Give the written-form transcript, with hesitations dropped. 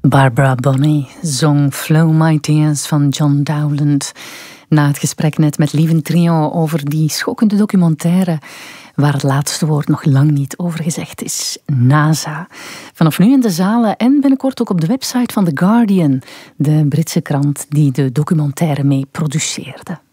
Barbara Bonney zong Flow My Tears van John Dowland. Na het gesprek net met Lieven Trio over die schokkende documentaire waar het laatste woord nog lang niet over gezegd is. NASA. Vanaf nu in de zalen en binnenkort ook op de website van The Guardian, de Britse krant die de documentaire mee produceerde.